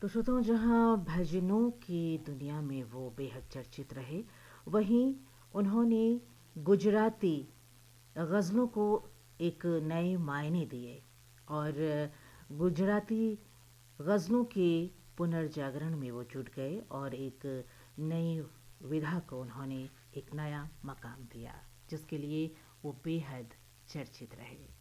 तो श्रोताओं, जहाँ भजनों की दुनिया में वो बेहद चर्चित रहे, वहीं उन्होंने गुजराती गज़लों को एक नए मायने दिए और गुजराती गज़लों के पुनर्जागरण में वो जुट गए और एक नई विधा को उन्होंने एक नया मकाम दिया, जिसके लिए वो बेहद चर्चित रहे।